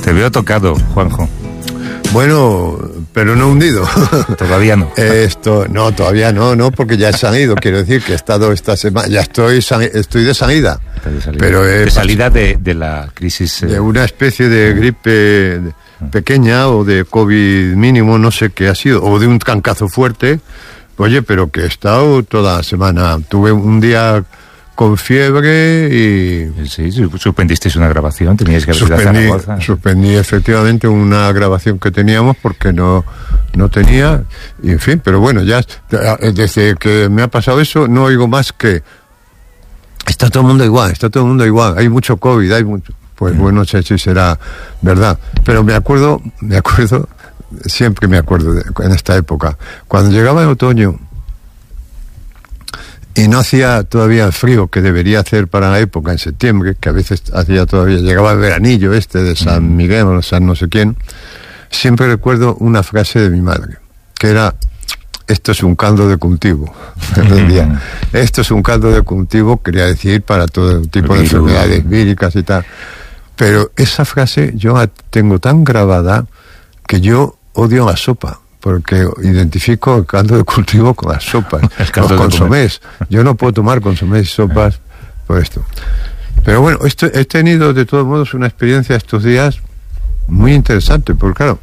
Te veo tocado, Juanjo. Bueno, pero no hundido. Todavía no. No, todavía no, porque ya he salido. Quiero decir que he estado esta semana, ya estoy de salida. Pero de salida de la crisis. De una especie de gripe pequeña o de COVID mínimo, no sé qué ha sido, o de un trancazo fuerte. Oye, pero que he estado toda la semana. Tuve un día con fiebre y... Sí, suspendisteis una grabación, teníais que haber ido a Zaragoza. Suspendí efectivamente una grabación que teníamos porque no tenía, y en fin, pero bueno, ya desde que me ha pasado eso no oigo más que está todo el mundo igual, hay mucho COVID, pues bueno, no sé si será verdad, pero me acuerdo, siempre me acuerdo en esta época, cuando llegaba el otoño y no hacía todavía el frío que debería hacer para la época, en septiembre, que a veces hacía todavía, llegaba el veranillo de San Miguel o San no sé quién, siempre recuerdo una frase de mi madre, que era: esto es un caldo de cultivo. Esto es un caldo de cultivo, quería decir, para todo tipo de enfermedades víricas y tal. Pero esa frase yo la tengo tan grabada que yo odio la sopa, porque identifico el caldo de cultivo con las sopas, los consomés. Yo no puedo tomar consomés y sopas por esto. Pero bueno, he tenido de todos modos una experiencia estos días muy interesante, porque claro,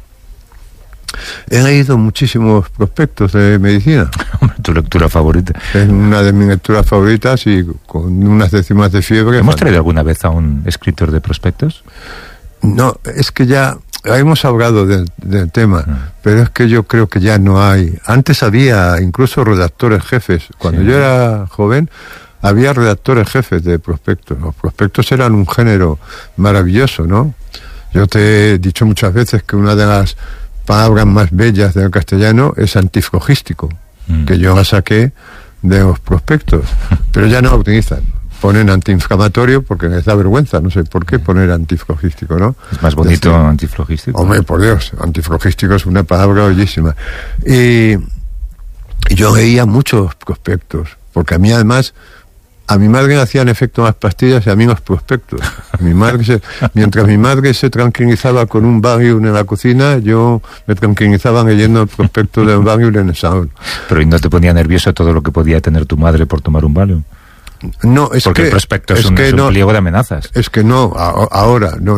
he leído muchísimos prospectos de medicina. ¿Tu lectura favorita? Es una de mis lecturas favoritas y con unas décimas de fiebre. ¿Hemos traído alguna vez a un escritor de prospectos? No, es que ya hemos hablado del tema, pero es que yo creo que ya no hay. Antes había incluso redactores jefes. Cuando yo era joven había redactores jefes de prospectos. Los prospectos eran un género maravilloso, ¿no? Yo te he dicho muchas veces que una de las palabras más bellas del castellano es antiflogístico, que yo la saqué de los prospectos, pero ya no la utilizan. Ponen antiinflamatorio porque les da vergüenza, no sé por qué poner antiflogístico, ¿no? Es más bonito antiflogístico. Hombre, por Dios, antiflogístico es una palabra bellísima. Y yo leía muchos prospectos, porque a mí además, a mi madre le hacían efecto las pastillas y a mí los prospectos. Mientras mi madre se tranquilizaba con un Valium en la cocina, yo me tranquilizaba leyendo el prospecto del Valium en el salón. Pero ¿y no te ponía nervioso todo lo que podía tener tu madre por tomar un Valium? No, es porque que... el prospecto es un pliego de amenazas. Es que no, ahora, no,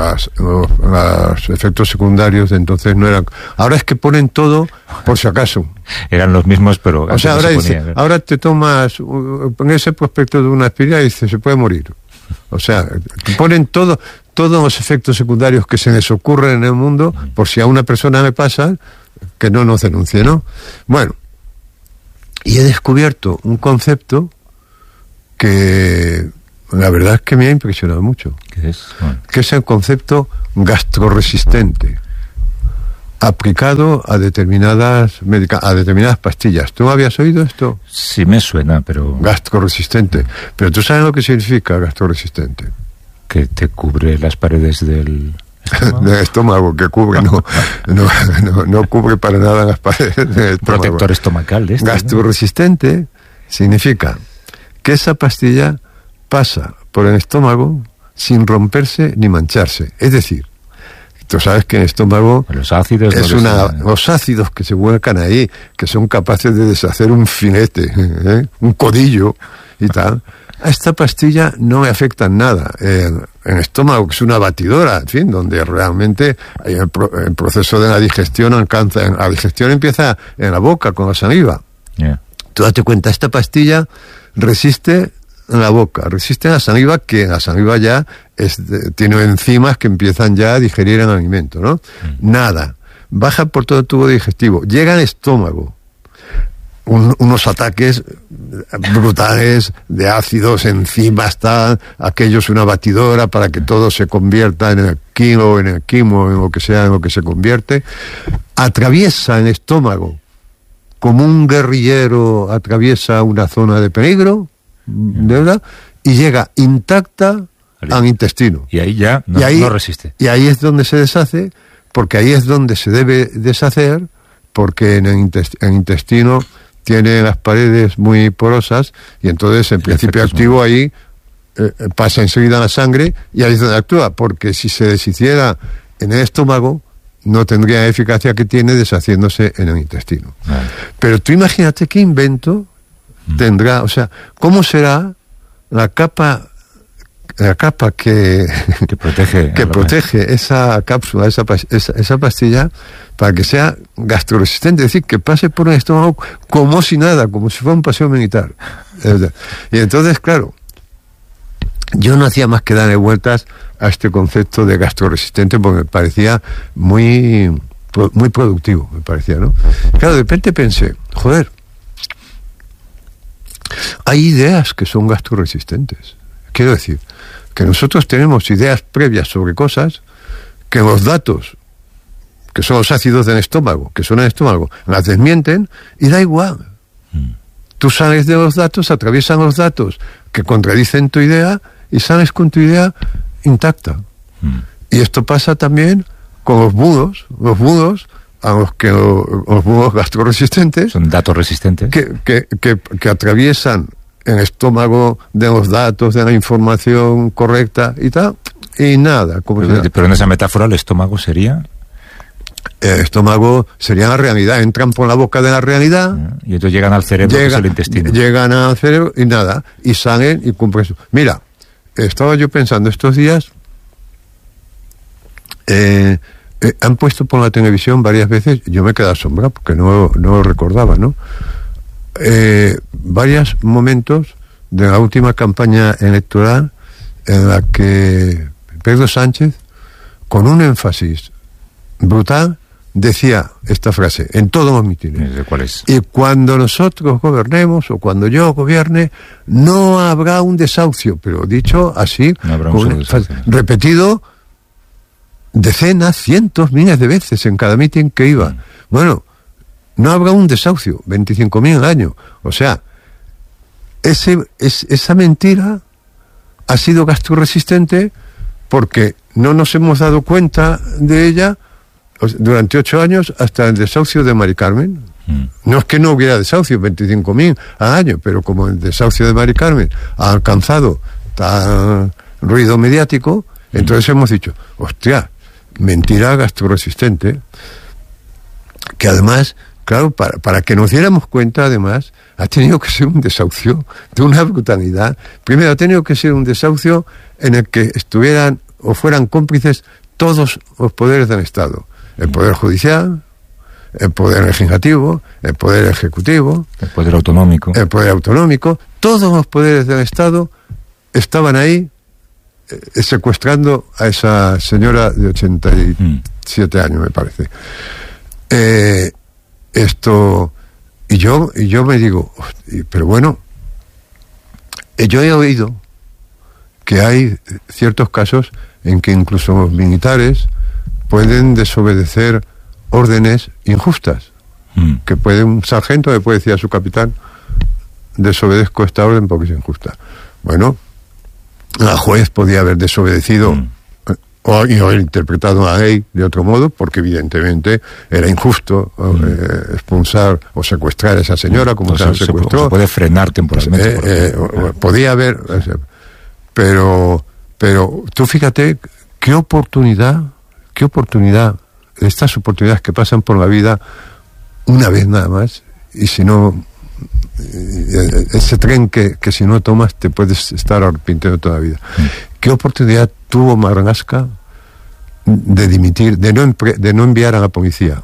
los efectos secundarios de entonces no eran... Ahora es que ponen todo por si acaso. Eran los mismos, pero... O sea, ahora te tomas en ese prospecto de una aspirina y dices, se puede morir. O sea, ponen todos los efectos secundarios que se les ocurren en el mundo, por si a una persona le pasa, que no nos denuncie, ¿no? Bueno, y he descubierto un concepto que la verdad es que me ha impresionado mucho. ¿Qué es? Bueno. Que es el concepto gastroresistente aplicado a determinadas pastillas. ¿Tú habías oído esto? Sí me suena, pero... Gastroresistente. Pero ¿tú sabes lo que significa gastroresistente? Que te cubre las paredes del estómago. Del estómago, que cubre, no cubre para nada las paredes del estómago. Protector estomacal de este, Gastroresistente significa que esa pastilla pasa por el estómago sin romperse ni mancharse. Es decir, tú sabes que el estómago los ácidos los ácidos que se vuelcan ahí, que son capaces de deshacer un filete, un codillo y tal. A esta pastilla no me afecta en nada. El estómago, que es una batidora, en fin, donde realmente el proceso de la digestión alcanza. La digestión empieza en la boca, con la saliva. Yeah. Tú date cuenta, esta pastilla resiste en la boca, resiste en la saliva, que la saliva ya tiene enzimas que empiezan ya a digerir el alimento, ¿no? Nada. Baja por todo el tubo digestivo, llega al estómago. Unos ataques brutales de ácidos, enzimas, tal, aquello es una batidora para que todo se convierta en el quimo, en lo que sea, en lo que se convierte. Atraviesa el estómago como un guerrillero atraviesa una zona de peligro, ¿verdad? Y llega intacta al intestino. Y ahí ya no resiste. Y ahí es donde se deshace, porque ahí es donde se debe deshacer, porque en el intestino tiene las paredes muy porosas, y entonces en principio activo ahí pasa enseguida a la sangre, y ahí es donde actúa, porque si se deshiciera en el estómago no tendría la eficacia que tiene deshaciéndose en el intestino. Pero tú imagínate qué invento tendrá, o sea, ¿cómo será la capa que protege esa cápsula, esa pastilla, para que sea gastroresistente, es decir, que pase por el estómago como si nada, como si fuera un paseo militar. Y entonces, claro, yo no hacía más que darle vueltas a este concepto de gastroresistente porque me parecía muy productivo, me parecía, ¿no? Claro, de repente pensé, joder, hay ideas que son gastroresistentes. Quiero decir, que nosotros tenemos ideas previas sobre cosas que los datos, que son los ácidos del estómago, que son en el estómago, las desmienten y da igual. Tú sales de los datos, atraviesan los datos que contradicen tu idea y sales con tu idea intacta. Y esto pasa también con los budos a los que los budos gastroresistentes son datos resistentes que atraviesan el estómago de los datos, de la información correcta y tal, y nada. Pero en esa metáfora el estómago sería... El estómago sería la realidad, entran por la boca de la realidad y entonces llegan al cerebro, que es el intestino. Llegan al cerebro y nada, y salen y cumplen eso. Mira, estaba yo pensando estos días, han puesto por la televisión varias veces, yo me quedé asombrado porque no lo recordaba, ¿no? Varios momentos de la última campaña electoral en la que Pedro Sánchez, con un énfasis brutal, decía esta frase en todos los mítines. ¿Cuál es? Y cuando nosotros gobernemos o cuando yo gobierne, no habrá un desahucio, pero dicho así, no habrá un repetido decenas, cientos, miles de veces en cada mitin que iba. Bueno, no habrá un desahucio, 25.000 al año. O sea, esa mentira ha sido gastroresistente porque no nos hemos dado cuenta de ella durante 8 años hasta el desahucio de Mari Carmen. No es que no hubiera desahucio, 25.000 al año, pero como el desahucio de Mari Carmen ha alcanzado tal ruido mediático, entonces hemos dicho, hostia, mentira gastroresistente, que además, claro, para que nos diéramos cuenta, además, ha tenido que ser un desahucio de una brutalidad. Primero, ha tenido que ser un desahucio en el que estuvieran o fueran cómplices todos los poderes del Estado. El Poder Judicial, el Poder Legislativo, el Poder Ejecutivo, el Poder Autonómico, todos los poderes del Estado estaban ahí secuestrando a esa señora de 87 años, me parece. Y yo me digo, pero bueno, yo he oído que hay ciertos casos en que incluso los militares pueden desobedecer órdenes injustas, que un sargento le puede decir a su capitán, desobedezco esta orden porque es injusta. Bueno, la juez podía haber desobedecido o haber interpretado la ley de otro modo, porque evidentemente era injusto expulsar o secuestrar a esa señora como se la secuestró. Se puede frenar temporalmente. Podía haber, pero tú fíjate qué oportunidad, estas oportunidades que pasan por la vida una vez nada más, y si no, ese tren que si no tomas te puedes estar arrepintiendo toda la vida. ¿Qué oportunidad tuvo Marlaska de dimitir, de no enviar a la policía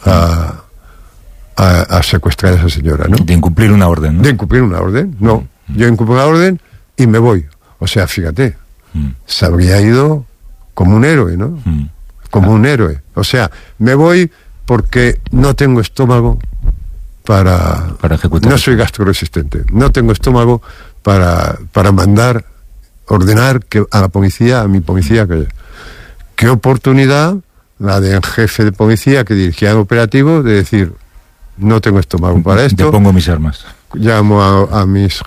a secuestrar a esa señora, ¿no? De incumplir una orden, ¿no? De incumplir una orden, no. Yo incumplo la orden y me voy. O sea, fíjate, se habría ido como un héroe, ¿no? Como un héroe. O sea, me voy porque no tengo estómago para ejecutar. No soy gastroresistente. No tengo estómago para ordenar a la policía, a mi policía, qué oportunidad la del jefe de policía que dirigía el operativo de decir, no tengo estómago para esto. Te pongo mis armas. Llamo a mis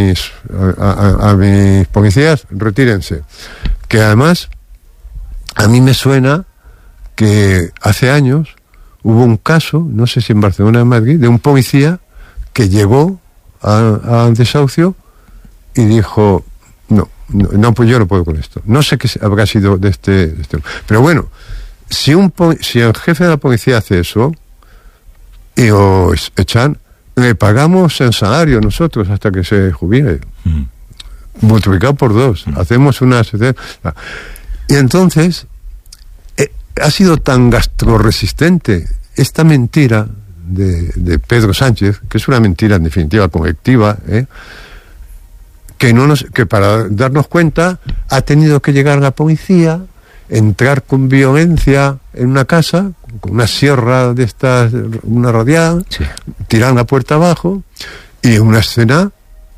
policías, retírense. Que además, a mí me suena que hace años hubo un caso, no sé si en Barcelona o en Madrid, de un policía que llegó al desahucio y dijo, no, pues yo no puedo con esto. No sé qué habrá sido de este. Pero bueno, Si el jefe de la policía hace eso y os echan, le pagamos el salario nosotros hasta que se jubile. Multiplicado por 2. Hacemos una... Y entonces ha sido tan gastroresistente esta mentira de Pedro Sánchez, que es una mentira en definitiva colectiva, que para darnos cuenta ha tenido que llegar la policía, entrar con violencia en una casa, con una sierra de estas, una radial, sí, tirar la puerta abajo, y una escena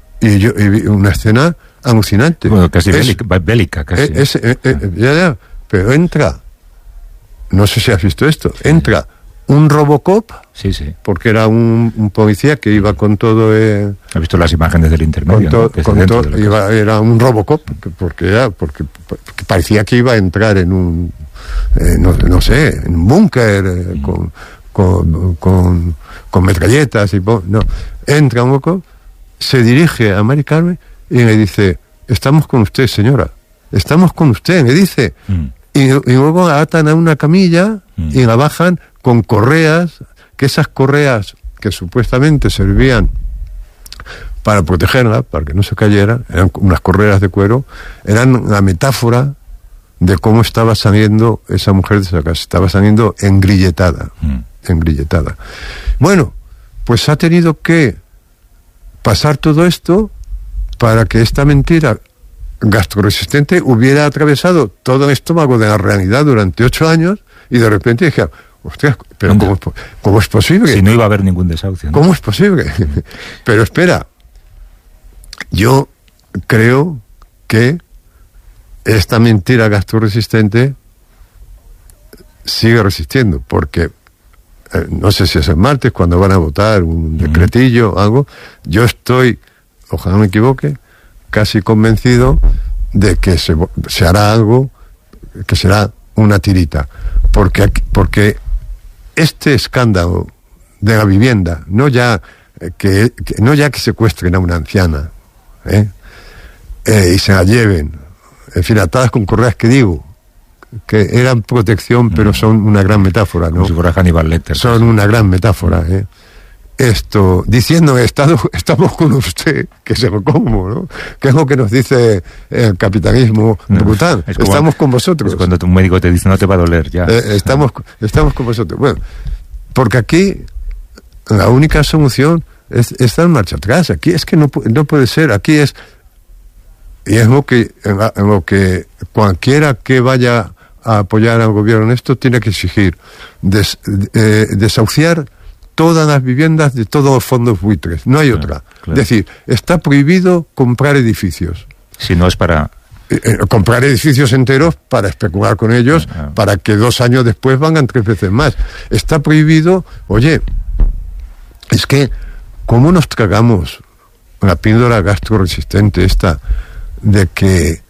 alucinante. Bueno, casi bélica, casi. Ya, pero entra, no sé si has visto esto, sí, entra un Robocop, sí, sí, porque era un policía que iba con todo... He visto las imágenes del intermedio, era un Robocop, porque parecía que iba a entrar en un... no sé, en un búnker con metralletas y... No, entra un Robocop, se dirige a Mari Carmen y le dice: estamos con usted, señora, estamos con usted, me dice. Y luego la atan a una camilla y la bajan con correas, que esas correas que supuestamente servían para protegerla, para que no se cayera, eran unas correas de cuero, eran la metáfora de cómo estaba saliendo esa mujer de esa casa. Estaba saliendo engrilletada. Bueno, pues ha tenido que pasar todo esto para que esta mentira gastroresistente hubiera atravesado todo el estómago de la realidad durante 8 años y de repente dije: hostia, pero ¿cómo es posible? Si no iba a haber ningún desahucio, ¿no? ¿Cómo es posible? Pero espera, yo creo que esta mentira gastroresistente sigue resistiendo, porque no sé si es el martes cuando van a votar un decretillo o algo. Yo estoy, ojalá no me equivoque, casi convencido de que se hará algo que será una tirita, porque este escándalo de la vivienda, no ya que secuestren a una anciana y se la lleven, en fin, atadas con correas, que digo que eran protección, pero son una gran metáfora, ¿no? Como si fuera Hannibal Lecter. Son una gran metáfora, Esto, diciendo estamos con usted, que se lo como, ¿no? Que es lo que nos dice el capitalismo brutal. Estamos con vosotros. Es cuando tu médico te dice: no te va a doler, ya. Estamos con vosotros. Bueno, porque aquí la única solución es dar marcha atrás. Aquí es que no puede ser. Aquí es... Y es lo que cualquiera que vaya a apoyar al gobierno en esto tiene que exigir: desahuciar todas las viviendas de todos los fondos buitres. No hay otra. Claro. Es decir, está prohibido comprar edificios. Si no es para... comprar edificios enteros para especular con ellos, para que 2 años después valgan 3 veces más. Está prohibido... Oye, es que ¿cómo nos tragamos la píldora gastroresistente esta de que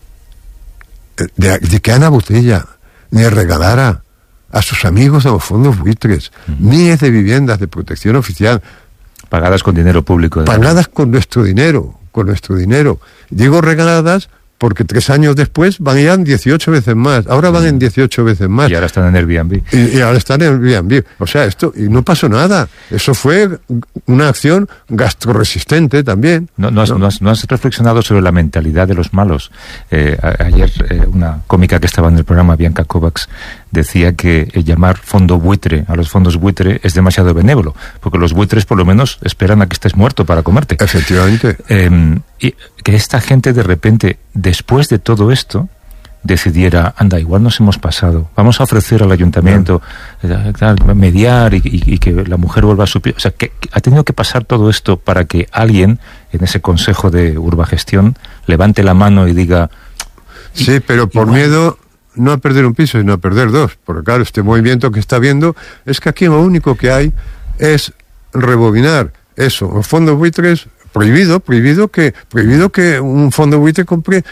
Ana Botella le regalara a sus amigos de los fondos buitres miles de viviendas de protección oficial, pagadas con dinero público, pagadas con nuestro dinero, digo regaladas porque 3 años después valían 18 veces más, ahora valen 18 veces más. Y ahora están en Airbnb. Y ahora están en Airbnb. O sea, y no pasó nada. Eso fue una acción gastroresistente también. ¿No has reflexionado sobre la mentalidad de los malos? Ayer una cómica que estaba en el programa, Bianca Kovacs, decía que llamar fondo buitre a los fondos buitre es demasiado benévolo, porque los buitres por lo menos esperan a que estés muerto para comerte. Efectivamente. Y que esta gente de repente, después de todo esto, decidiera: anda, igual nos hemos pasado, vamos a ofrecer al ayuntamiento mediar y que la mujer vuelva a su pie. O sea, que ha tenido que pasar todo esto para que alguien en ese consejo de urbagestión levante la mano y diga... Sí, pero por miedo no a perder un piso, sino a perder 2, porque claro, este movimiento que está viendo es que aquí lo único que hay es rebobinar eso, los fondos buitres. Prohibido que un fondo buitre compre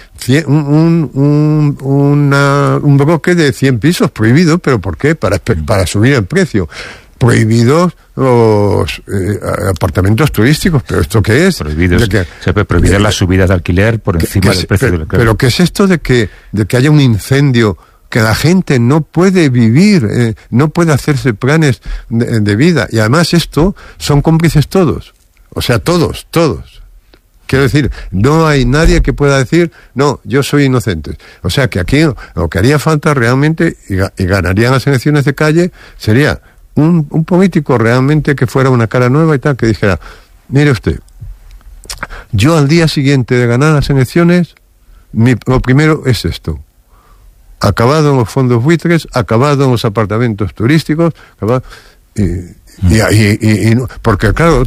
un bloque de 100 pisos, prohibido. ¿Pero por qué? Para subir el precio. Prohibidos los apartamentos turísticos. ¿Pero esto qué es? Se puede prohibir las subidas de alquiler por encima del precio del alquiler. ¿Pero qué es esto de que haya un incendio que la gente no puede vivir, no puede hacerse planes de vida. Y además esto son cómplices todos. O sea, todos. Quiero decir, no hay nadie que pueda decir, no, yo soy inocente. O sea, que aquí lo que haría falta realmente, y ganarían las elecciones de calle, sería un político realmente que fuera una cara nueva y tal, que dijera, mire usted, yo al día siguiente de ganar las elecciones, lo primero es esto. Acabado en los fondos buitres, acabado en los apartamentos turísticos, porque claro,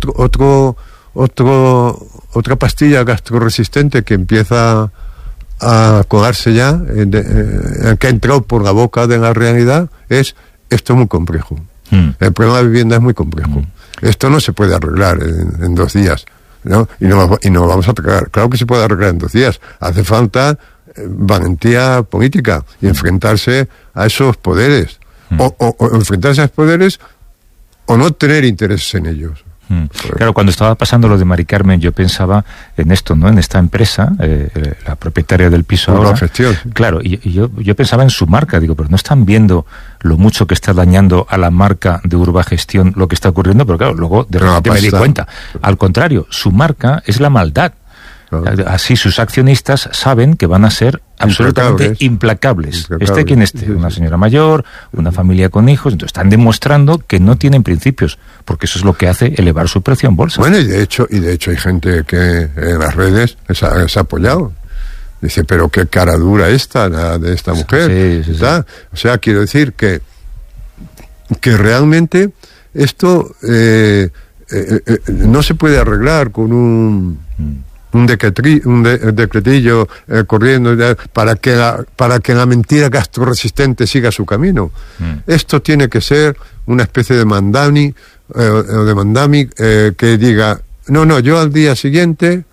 otra pastilla gastroresistente que empieza a colarse ya, que ha entrado por la boca de la realidad, es esto es muy complejo. El problema de la vivienda es muy complejo. Esto no se puede arreglar en 2 días, ¿no? Y no lo vamos a arreglar. Claro que se puede arreglar en 2 días. Hace falta valentía política y enfrentarse a esos poderes. O enfrentarse a esos poderes o no tener intereses en ellos. Claro, cuando estaba pasando lo de Mari Carmen, yo pensaba en esto, ¿no? En esta empresa, la propietaria del piso ahora. Gestión. Claro, y yo pensaba en su marca, digo, pero no están viendo lo mucho que está dañando a la marca de Urbagestión lo que está ocurriendo, pero claro, luego de repente me di cuenta. Al contrario, su marca es la maldad. Así sus accionistas saben que van a ser absolutamente implacables. Esté quien esté, una señora mayor, una familia con hijos, entonces están demostrando que no tienen principios, porque eso es lo que hace elevar su precio en bolsa. Bueno, y de hecho hay gente que en las redes se ha apoyado. Dice, pero qué cara dura de esta mujer. Sí. O sea, quiero decir que realmente esto no se puede arreglar con un decretillo corriendo para que la mentira gastroresistente siga su camino. Esto tiene que ser una especie de mandami que diga, no, yo al día siguiente,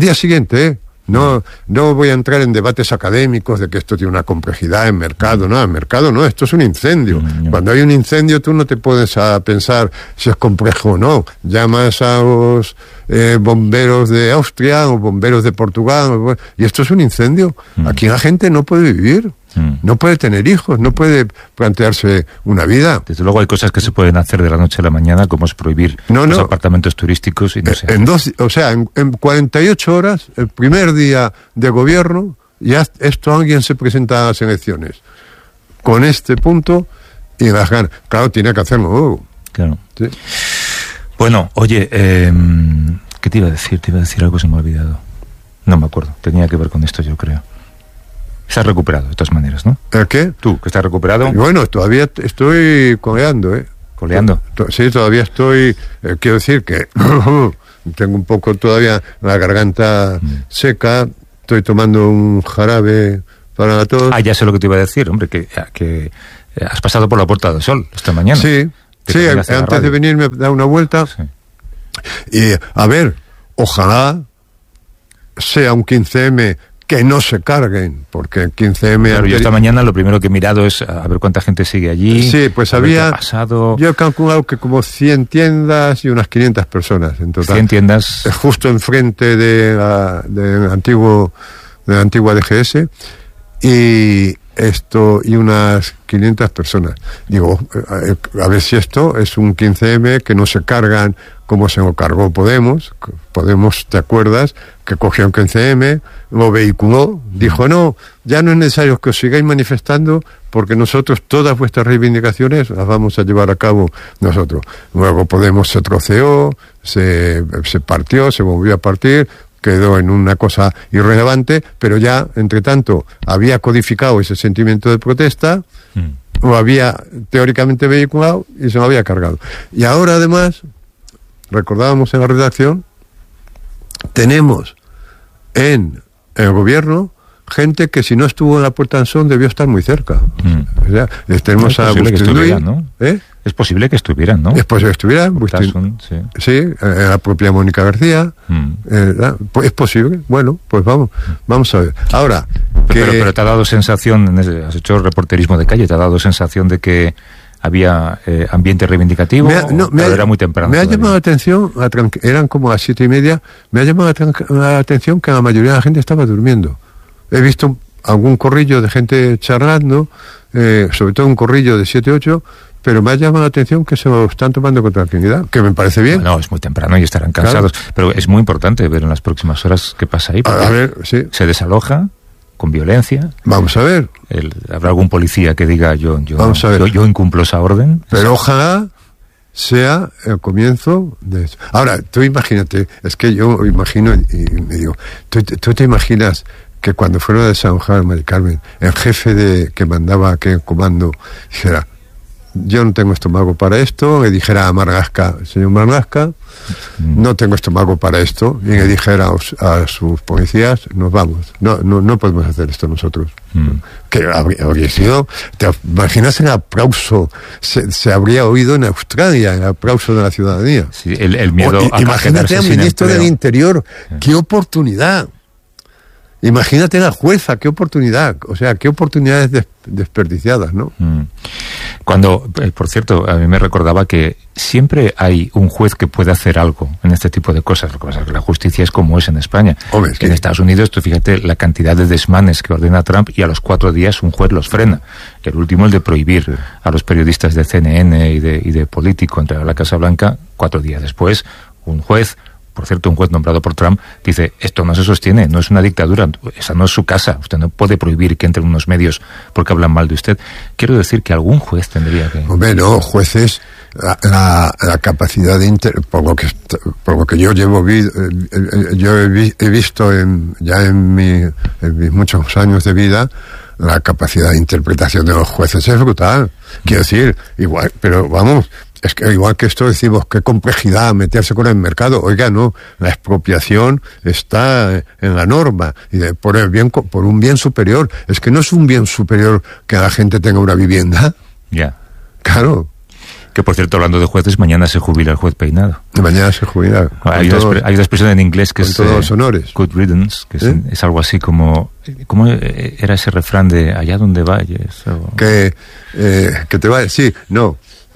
no voy a entrar en debates académicos de que esto tiene una complejidad en mercado, no, en mercado no, esto es un incendio. Cuando hay un incendio tú no te puedes pensar si es complejo o no. Llamas a los bomberos de Austria o bomberos de Portugal, y esto es un incendio. Aquí la gente no puede vivir. No puede tener hijos, no puede plantearse una vida. Desde luego hay cosas que se pueden hacer de la noche a la mañana, como es prohibir los apartamentos turísticos. Y no sé. En 48 horas, el primer día de gobierno, ya alguien se presenta a las elecciones. Con este punto y las ganas. Claro, tiene que hacerlo luego. Claro. ¿Sí? Bueno, oye, ¿qué te iba a decir? Te iba a decir algo, se me ha olvidado. No me acuerdo, tenía que ver con esto, yo creo. Estás recuperado, de todas maneras, ¿no? ¿El qué? ¿Tú, que estás recuperado? Bueno, todavía estoy coleando, ¿eh? ¿Coleando? Sí, todavía estoy... quiero decir que tengo un poco todavía la garganta seca, estoy tomando un jarabe para la tos. Ya sé lo que te iba a decir, hombre, que has pasado por la Puerta del Sol esta mañana. Sí, antes de venir me he dado una vuelta. Sí. Y, a ver, ojalá sea un 15M... que no se carguen, porque el 15M... Claro, yo esta mañana lo primero que he mirado es a ver cuánta gente sigue allí. Sí, pues había... Yo he calculado que como 100 tiendas y unas 500 personas en total. 100 tiendas... Justo enfrente de la antigua DGS, y unas 500 personas. Digo, a ver si esto es un 15M que no se cargan como se lo cargó Podemos. Podemos, ¿te acuerdas? Que cogió un 15M, lo vehiculó, dijo, no, ya no es necesario que os sigáis manifestando porque nosotros todas vuestras reivindicaciones las vamos a llevar a cabo nosotros. Luego Podemos se troceó, se partió, se volvió a partir, quedó en una cosa irrelevante, pero ya, entre tanto, había codificado ese sentimiento de protesta, lo había teóricamente vehiculado y se lo había cargado. Y ahora, además, recordábamos en la redacción, tenemos en el gobierno gente que si no estuvo en la Puerta del Sol debió estar muy cerca. O sea, tenemos a Bustilluy, ¿no? Es posible que estuvieran, ¿no? Es posible que estuvieran. Sí, la propia Mónica García. Es posible. Bueno, pues vamos a ver. Ahora, pero te ha dado sensación, has hecho reporterismo de calle, te ha dado sensación de que había ambiente reivindicativo, era muy temprano. Me ha llamado la atención, eran como las 7:30, me ha llamado la atención que la mayoría de la gente estaba durmiendo. He visto algún corrillo de gente charlando sobre todo un corrillo de 7-8, pero me ha llamado la atención que se lo están tomando con tranquilidad, que me parece bien. No, es muy temprano y estarán cansados, claro. Pero es muy importante ver en las próximas horas qué pasa ahí. A ver, sí. Se desaloja con violencia. Vamos a ver. Habrá algún policía que diga yo incumplo esa orden. Pero ojalá sea el comienzo de esto. Ahora, tú imagínate, es que yo imagino y me digo, ¿tú te imaginas que cuando fueron a desalojar Mari Carmen, el jefe que mandaba aquel comando dijera, yo no tengo estómago para esto, le dijera a Marlaska, señor Marlaska, no tengo estómago para esto, y le dijera a sus policías, nos vamos, no podemos hacer esto nosotros. Que habría sido, ¿te imaginas el aplauso? Se habría oído en Australia, el aplauso de la ciudadanía. Sí, el miedo a imagínate al ministro del Interior, qué oportunidad. Imagínate la jueza, qué oportunidad, o sea, qué oportunidades desperdiciadas, ¿no? Cuando, por cierto, a mí me recordaba que siempre hay un juez que puede hacer algo en este tipo de cosas. Lo que pasa es que la justicia es como es en España. Hombre, en Estados Unidos, tú fíjate la cantidad de desmanes que ordena Trump y a los 4 días un juez los frena. El último, el de prohibir a los periodistas de CNN y de Político entrar a la Casa Blanca, 4 días después, un juez... Por cierto, un juez nombrado por Trump dice, esto no se sostiene, no es una dictadura, esa no es su casa, usted no puede prohibir que entren unos medios porque hablan mal de usted. Quiero decir que algún juez tendría que... Hombre, no, jueces, la capacidad de... por lo que yo llevo... yo he visto ya en mis muchos años de vida, la capacidad de interpretación de los jueces es brutal. Quiero decir, igual, pero vamos... Es que igual que esto decimos, qué complejidad meterse con el mercado. Oiga, no, la expropiación está en la norma y por un bien superior. Es que no es un bien superior que la gente tenga una vivienda. Ya. Claro. Que por cierto, hablando de jueces, mañana se jubila el juez Peinado. Mañana se jubila. Hay una expresión en inglés que es... todos los honores. Good riddance, que es algo así como... ¿Cómo era ese refrán de allá donde vayas? O... Que te vayas, sí, no...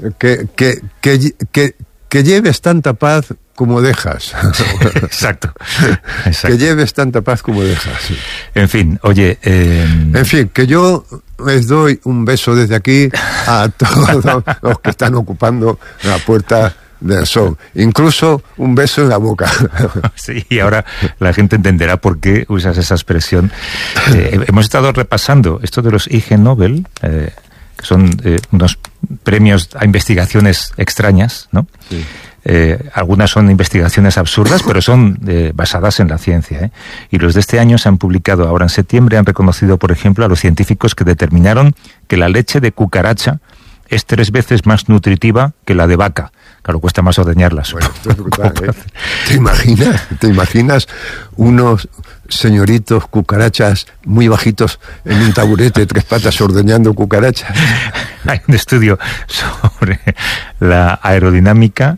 Que lleves tanta paz como dejas. Exacto. Que lleves tanta paz como dejas. Sí. En fin, oye... En fin, que yo les doy un beso desde aquí a todos los que están ocupando la puerta del sol. Incluso un beso en la boca. Sí, y ahora la gente entenderá por qué usas esa expresión. Hemos estado repasando esto de los IG Nobel... que son unos premios a investigaciones extrañas, ¿no? Sí. Algunas son investigaciones absurdas, pero son basadas en la ciencia, ¿eh? Y los de este año se han publicado ahora en septiembre, han reconocido, por ejemplo, a los científicos que determinaron que la leche de cucaracha es 3 veces más nutritiva que la de vaca. Claro, cuesta más ordeñarlas. Bueno, esto es brutal, ¿eh? ¿Te imaginas unos señoritos cucarachas muy bajitos en un taburete, 3 patas, ordeñando cucarachas? Hay un estudio sobre la aerodinámica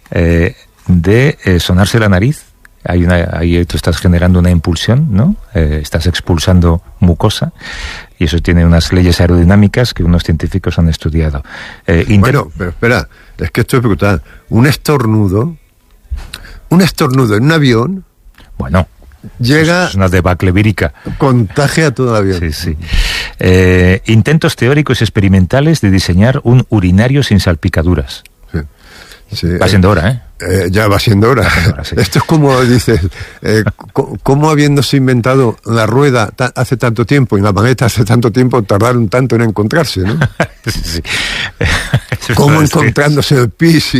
de sonarse la nariz. Ahí tú estás generando una impulsión, ¿no? Estás expulsando mucosa y eso tiene unas leyes aerodinámicas que unos científicos han estudiado. Bueno, pero espera, es que esto es brutal. Un estornudo en un avión... Bueno... Llega... Es una debacle vírica. Contagia a todo el avión. Sí, sí. Intentos teóricos experimentales de diseñar un urinario sin salpicaduras. Sí. Sí, va siendo hora, ¿eh? Ya va siendo hora. Sí. Esto es como dices, ¿cómo habiéndose inventado la rueda hace tanto tiempo y la maleta hace tanto tiempo tardaron tanto en encontrarse, ¿no? Sí. ¿Cómo encontrándose el pis?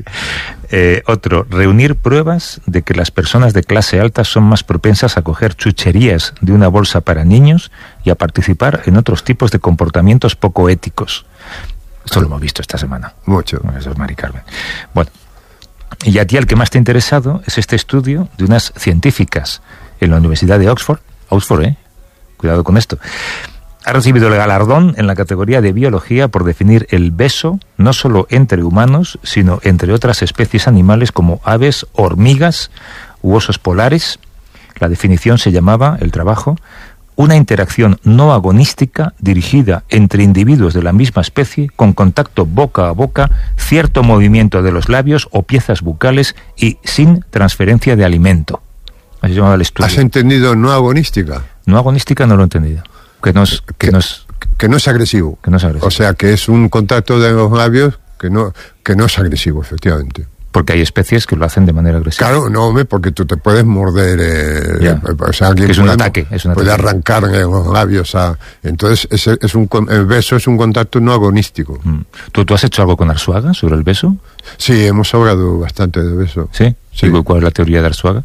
Otro, reunir pruebas de que las personas de clase alta son más propensas a coger chucherías de una bolsa para niños y a participar en otros tipos de comportamientos poco éticos. Esto lo hemos visto esta semana. Mucho. Eso es Mari Carmen. Bueno, y a ti el que más te ha interesado es este estudio de unas científicas en la Universidad de Oxford, cuidado con esto, ha recibido el galardón en la categoría de biología por definir el beso no solo entre humanos, sino entre otras especies animales como aves, hormigas u osos polares. La definición se llamaba, el trabajo, una interacción no agonística dirigida entre individuos de la misma especie con contacto boca a boca, cierto movimiento de los labios o piezas bucales y sin transferencia de alimento. Así se llamaba el estudio. ¿Has entendido no agonística? No agonística no lo he entendido. que no es agresivo. Que no es agresivo. O sea, que es un contacto de los labios que no es agresivo, efectivamente. Porque hay especies que lo hacen de manera agresiva. Claro, no, hombre, porque tú te puedes morder, o sea, alguien que es un ataque, puede arrancar los labios. Entonces, el beso es un contacto no agonístico. ¿Tú has hecho algo con Arzuaga sobre el beso? Sí, hemos hablado bastante de beso. ¿Sí? Sí. ¿Y cuál es la teoría de Arzuaga?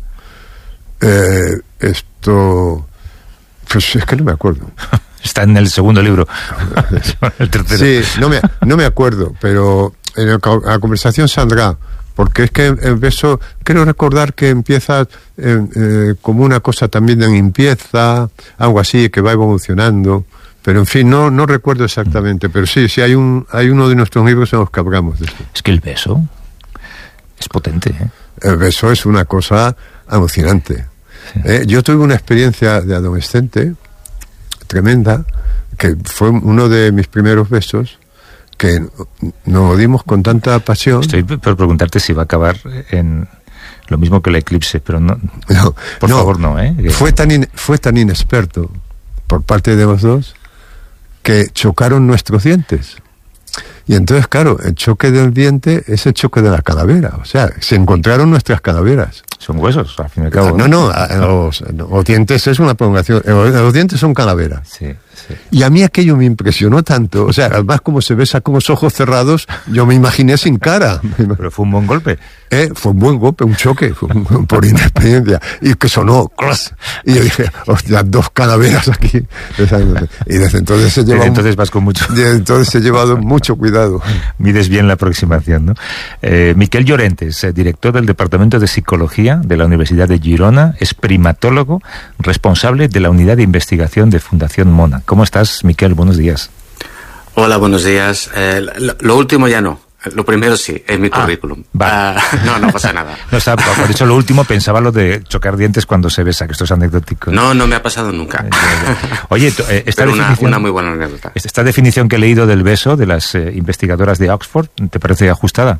Esto... Pues es que no me acuerdo. Está en el segundo libro. El tercero. Sí, no me acuerdo, pero en la conversación saldrá. Porque es que el beso, creo recordar que empieza como una cosa también de limpieza, algo así, que va evolucionando. Pero en fin, no recuerdo exactamente. Pero sí, hay uno de nuestros libros en los que hablamos de esto. Es que el beso es potente, ¿eh? El beso es una cosa alucinante. Sí. Yo tuve una experiencia de adolescente tremenda, que fue uno de mis primeros besos, que nos dimos con tanta pasión. Estoy por preguntarte si va a acabar en lo mismo que el eclipse, pero no, por favor no, ¿eh? Fue tan inexperto por parte de los dos que chocaron nuestros dientes. Y entonces, claro, el choque del diente es el choque de la calavera. O sea, se encontraron nuestras calaveras. Son huesos, al fin y al cabo. Los dientes es una prolongación. Los dientes son calaveras. Sí. Y a mí aquello me impresionó tanto. O sea, además como se besa con los ojos cerrados, yo me imaginé sin cara. Pero fue un buen golpe. Fue un buen golpe, un choque, por inexperiencia. Y que sonó, ¡clas! Y yo dije, hostia, 2 calaveras aquí. Y desde entonces vas con mucho. Desde entonces he llevado mucho cuidado. Mides bien la aproximación, ¿no? Miquel Llorentes, director del Departamento de Psicología de la Universidad de Girona, es primatólogo, responsable de la Unidad de Investigación de Fundación Mona. ¿Cómo estás, Miquel? Buenos días. Hola, buenos días. Lo último ya no. Lo primero sí, es mi currículum. No pasa nada. Por eso lo último pensaba lo de chocar dientes cuando se besa, que esto es anecdótico. No me ha pasado nunca. Oye, esta definición, una muy buena anécdota. Esta definición que he leído del beso de las investigadoras de Oxford, ¿te parece ajustada?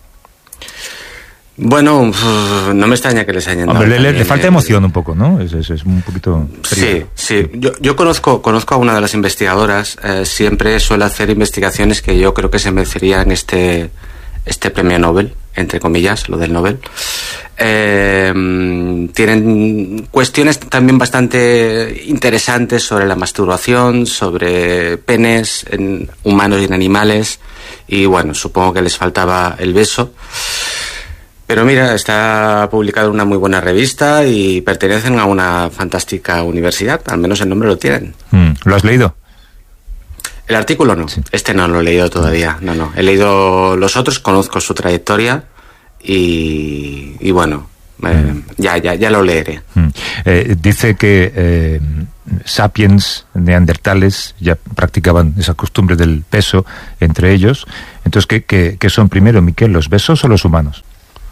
Bueno, no me extraña que les hayan dado. Hombre, le falta emoción un poco, ¿no? Es un poquito frío. Sí. Yo conozco a una de las investigadoras. Siempre suele hacer investigaciones que yo creo que se merecerían este premio Nobel, entre comillas, lo del Nobel. Tienen cuestiones también bastante interesantes sobre la masturbación, sobre penes en humanos y en animales. Y bueno, supongo que les faltaba el beso. Pero mira, está publicado en una muy buena revista y pertenecen a una fantástica universidad, al menos el nombre lo tienen. ¿Lo has leído? El artículo no, sí. Este no lo he leído todavía, no. He leído los otros, conozco su trayectoria y bueno, ya lo leeré. Dice que sapiens, neandertales, ya practicaban esa costumbre del beso entre ellos. Entonces, ¿qué son primero, Miquel, los besos o los humanos?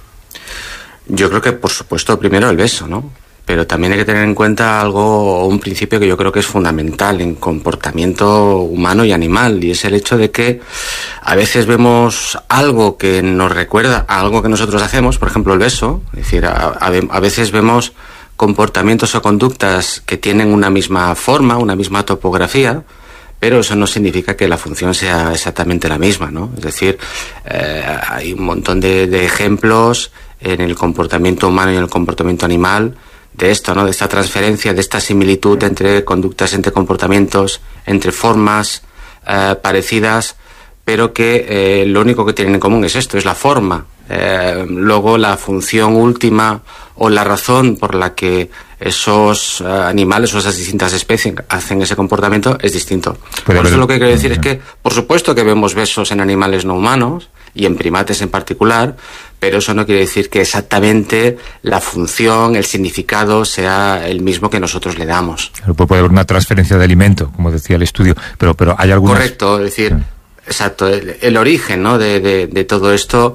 Yo creo que, por supuesto, primero el beso, ¿no? Pero también hay que tener en cuenta un principio que yo creo que es fundamental en comportamiento humano y animal, y es el hecho de que a veces vemos algo que nos recuerda a algo que nosotros hacemos, por ejemplo el beso, es decir, a veces vemos comportamientos o conductas que tienen una misma forma, una misma topografía, pero eso no significa que la función sea exactamente la misma, ¿no? Es decir, hay un montón de ejemplos en el comportamiento humano y en el comportamiento animal de esto, ¿no? De esta transferencia, de esta similitud entre conductas, entre comportamientos, entre formas parecidas, pero que lo único que tienen en común es esto, es la forma. Luego la función última o la razón por la que esos animales o esas distintas especies hacen ese comportamiento es distinto. Por eso lo que quiero decir es que, por supuesto que vemos besos en animales no humanos y en primates en particular, pero eso no quiere decir que exactamente la función, el significado sea el mismo que nosotros le damos. Puede haber una transferencia de alimento, como decía el estudio, pero hay algunas... Correcto, es decir, exacto, el origen, ¿no? de todo esto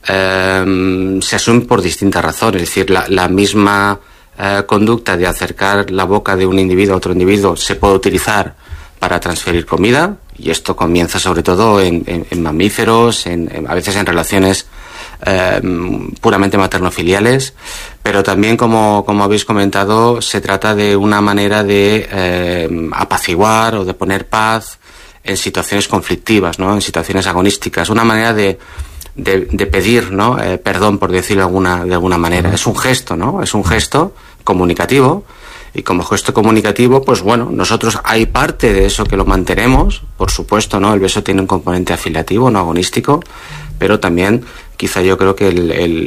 se asume por distintas razones, es decir, la misma conducta de acercar la boca de un individuo a otro individuo se puede utilizar para transferir comida, y esto comienza sobre todo en mamíferos, a veces en relaciones puramente materno-filiales, pero también, como habéis comentado, se trata de una manera de apaciguar o de poner paz en situaciones conflictivas, ¿no? En situaciones agonísticas. Una manera de pedir, ¿no? Perdón, por decirlo de alguna manera. Es un gesto, ¿no? Es un gesto comunicativo. Y como gesto comunicativo, pues bueno, nosotros hay parte de eso que lo mantenemos, por supuesto, ¿no? El beso tiene un componente afiliativo, no agonístico, pero también quizá yo creo que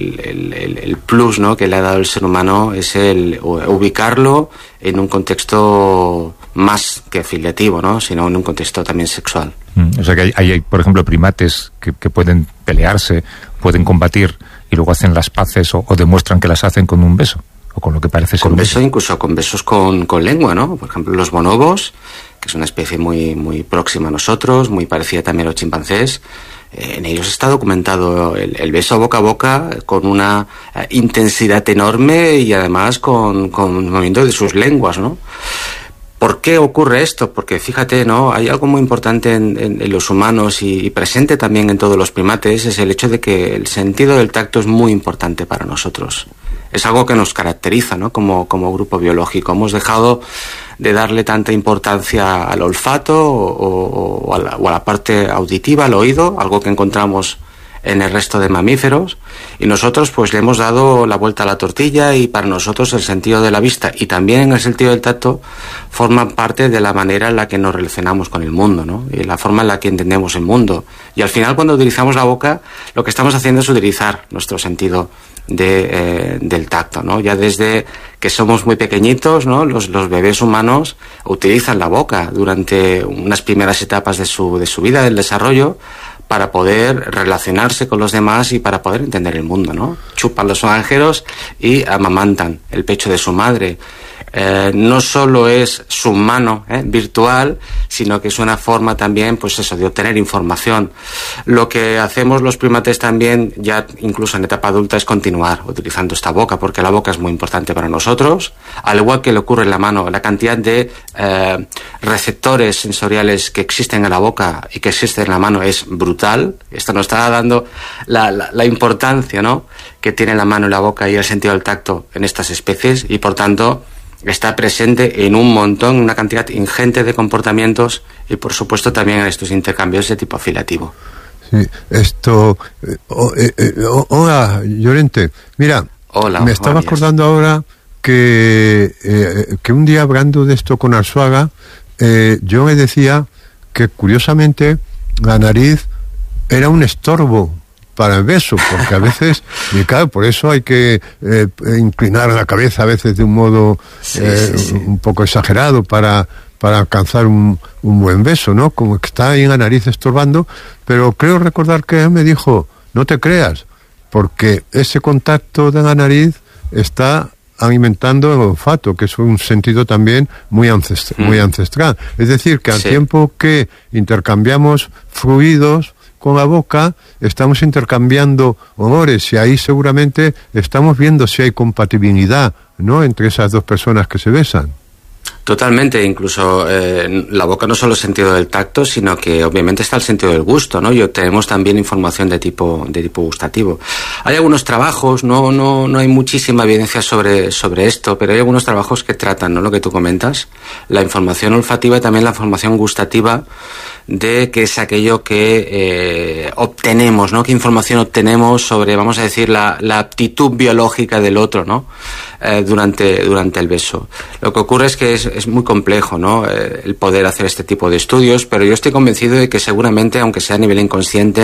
el plus, ¿no? Que le ha dado el ser humano es el ubicarlo en un contexto más que afiliativo, ¿no? Sino en un contexto también sexual. O sea que hay por ejemplo, primates que pueden pelearse, pueden combatir y luego hacen las paces o demuestran que las hacen con un beso. O con lo que parece ser con beso, incluso con besos con lengua, ¿no? Por ejemplo, los bonobos, que es una especie muy, muy próxima a nosotros, muy parecida también a los chimpancés. En ellos está documentado el beso boca a boca con una intensidad enorme y además con movimiento de sus lenguas, ¿no? ¿Por qué ocurre esto? Porque fíjate, ¿no? Hay algo muy importante en los humanos y presente también en todos los primates, es el hecho de que el sentido del tacto es muy importante para nosotros. Es algo que nos caracteriza, ¿no? Como grupo biológico. Hemos dejado de darle tanta importancia al olfato o a la parte auditiva, al oído, algo que encontramos en el resto de mamíferos, y nosotros pues le hemos dado la vuelta a la tortilla, y para nosotros el sentido de la vista y también el sentido del tacto forman parte de la manera en la que nos relacionamos con el mundo, ¿no? Y la forma en la que entendemos el mundo. Y al final, cuando utilizamos la boca, lo que estamos haciendo es utilizar nuestro sentido del tacto, ¿no? Ya desde que somos muy pequeñitos, ¿no? Los bebés humanos utilizan la boca durante unas primeras etapas de su vida, del desarrollo, para poder relacionarse con los demás y para poder entender el mundo, ¿no? Chupan los oranjeros y amamantan el pecho de su madre. No solo es su mano virtual, sino que es una forma también, pues eso, de obtener información. Lo que hacemos los primates también, ya incluso en etapa adulta, es continuar utilizando esta boca, porque la boca es muy importante para nosotros, al igual que le ocurre en la mano. La cantidad de receptores sensoriales que existen en la boca y que existen en la mano es brutal. Esto nos está dando la importancia, ¿no?, que tiene la mano y la boca y el sentido del tacto en estas especies, y por tanto está presente en un montón, una cantidad ingente de comportamientos, y por supuesto también en estos intercambios de tipo afiliativo. Sí, esto... hola, Llorente. Mira, hola, me estaba acordando ahora que un día, hablando de esto con Arzuaga, yo me decía que curiosamente la nariz era un estorbo para el beso, porque a veces, y claro, por eso hay que inclinar la cabeza a veces de un modo un poco exagerado para alcanzar un buen beso, ¿no? Como que está ahí en la nariz estorbando, pero creo recordar que él me dijo, no te creas, porque ese contacto de la nariz está alimentando el olfato, que es un sentido también muy ancestral. Es decir, que al tiempo que intercambiamos fluidos con la boca, estamos intercambiando olores, y ahí seguramente estamos viendo si hay compatibilidad, ¿no?, entre esas dos personas que se besan. Totalmente, incluso la boca no solo es sentido del tacto, sino que obviamente está el sentido del gusto, ¿no? Y obtenemos también información de tipo gustativo. Hay algunos trabajos, no hay muchísima evidencia sobre esto, pero hay algunos trabajos que tratan, ¿no?, lo que tú comentas, la información olfativa y también la información gustativa, de qué es aquello que obtenemos, ¿no? Qué información obtenemos sobre, vamos a decir, la aptitud biológica del otro, ¿no? Durante el beso. Lo que ocurre es que es muy complejo, ¿no? El poder hacer este tipo de estudios, pero yo estoy convencido de que seguramente, aunque sea a nivel inconsciente,